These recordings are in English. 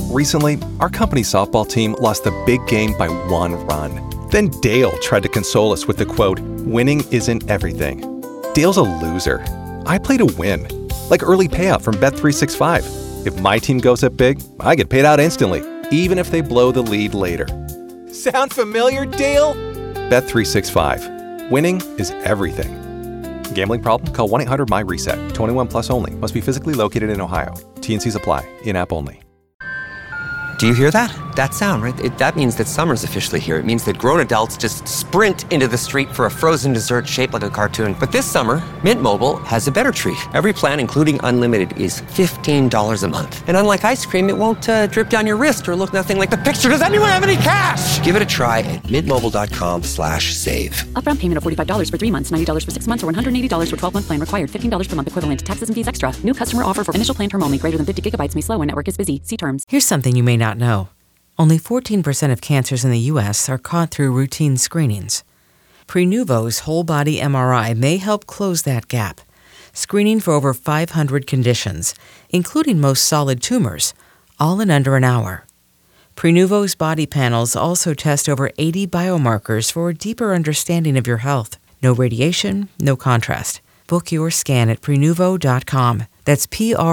Recently, our company softball team lost the big game by 1 run. Then Dale tried to console us with the quote, "Winning isn't everything." Dale's a loser. I play to win. Like early payout from Bet365. If my team goes up big, I get paid out instantly, even if they blow the lead later. Sound familiar, Dale? Bet365. Winning is everything. Gambling problem? Call 1-800-MY-RESET. 21 plus only. Must be physically located in Ohio. T&Cs apply. In-app only. Do you hear that? That sound, right? That means that summer's officially here. It means that grown adults just sprint into the street for a frozen dessert shaped like a cartoon. But this summer, Mint Mobile has a better treat. Every plan, including unlimited, is $15 a month. And unlike ice cream, it won't drip down your wrist or look nothing like the picture. Does anyone have any cash? Give it a try at mintmobile.com/save. Upfront payment of $45 for 3 months, $90 for 6 months, or $180 for 12-month plan required. $15 per month equivalent. Taxes and fees extra. New customer offer for initial plan term only. Greater than 50 gigabytes may slow when network is busy. See terms. Here's something you may not know. Only 14% of cancers in the U.S. are caught through routine screenings. Prenuvo's whole-body MRI may help close that gap, screening for over 500 conditions, including most solid tumors, all in under an hour. Prenuvo's body panels also test over 80 biomarkers for a deeper understanding of your health. No radiation, no contrast. Book your scan at Prenuvo.com. That's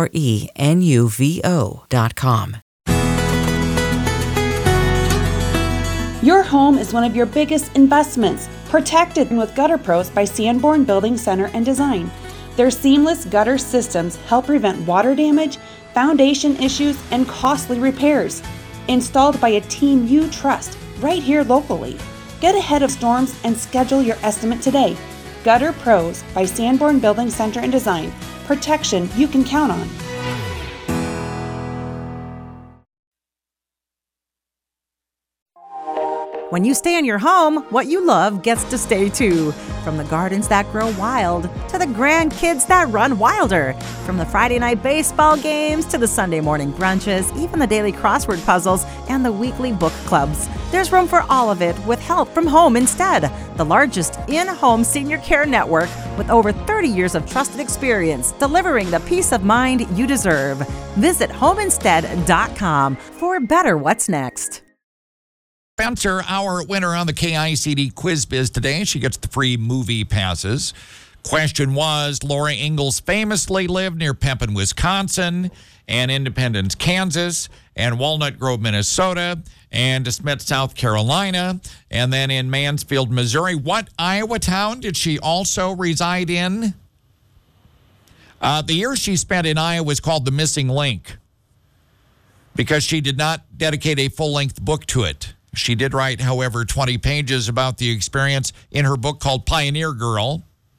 Prenuvo.com. Your home is one of your biggest investments. Protect it with Gutter Pros by Sanborn Building Center and Design. Their seamless gutter systems help prevent water damage, foundation issues, and costly repairs. Installed by a team you trust, right here locally. Get ahead of storms and schedule your estimate today. Gutter Pros by Sanborn Building Center and Design. Protection you can count on. When you stay in your home, what you love gets to stay too. From the gardens that grow wild to the grandkids that run wilder. From the Friday night baseball games to the Sunday morning brunches, even the daily crossword puzzles and the weekly book clubs. There's room for all of it with help from Home Instead, the largest in-home senior care network with over 30 years of trusted experience delivering the peace of mind you deserve. Visit homeinstead.com for better what's next. Spencer, our winner on the KICD Quiz Biz today. She gets the free movie passes. Question was, Laura Ingalls famously lived near Pempin, Wisconsin, and Independence, Kansas, and Walnut Grove, Minnesota, and DeSmet, South Carolina, and then in Mansfield, Missouri. What Iowa town did she also reside in? The year she spent in Iowa was called The Missing Link because she did not dedicate a full-length book to it. She did write, however, 20 pages about the experience in her book called Pioneer Girl.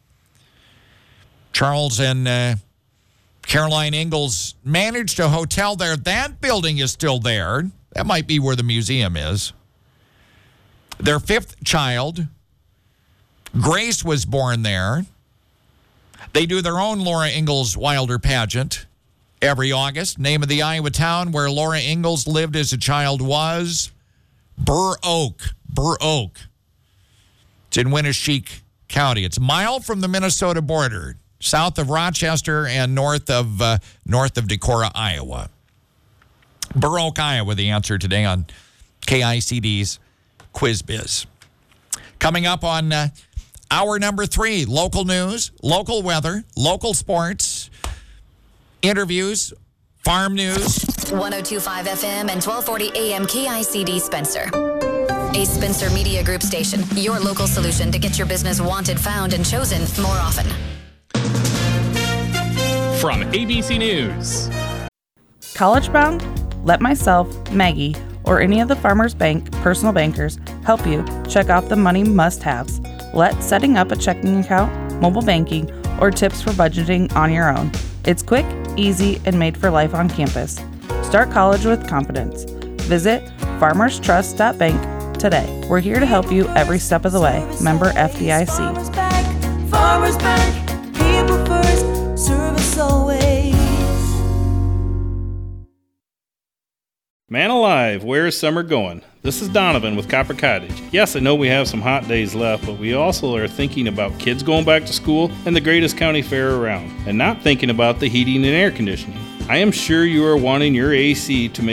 Charles and Caroline Ingalls managed a hotel there. That building is still there. That might be where the museum is. Their fifth child, Grace, was born there. They do their own Laura Ingalls Wilder pageant every August. Name of the Iowa town where Laura Ingalls lived as a child was Burr Oak. Burr Oak. It's in Winneshiek County. It's a mile from the Minnesota border, south of Rochester and north of Decorah, Iowa. Burr Oak, Iowa, the answer today on KICD's Quiz Biz. Coming up on hour number 3, local news, local weather, local sports, interviews, farm news. 102.5 FM and 1240 AM KICD Spencer. A Spencer Media Group station, your local solution to get your business wanted, found, and chosen more often. From ABC News. College bound? Let myself, Maggie, or any of the Farmers Bank personal bankers help you check off the money must-haves. Let setting up a checking account, mobile banking, or tips for budgeting on your own. It's quick, easy, and made for life on campus. Start college with confidence. Visit farmerstrust.bank today. We're here to help you every step of the way. Member FDIC. Farmers Bank, people first, service always. Man alive, where is summer going? This is Donovan with Copper Cottage. Yes, I know we have some hot days left, but we also are thinking about kids going back to school and the greatest county fair around, and not thinking about the heating and air conditioning. I am sure you are wanting your AC to make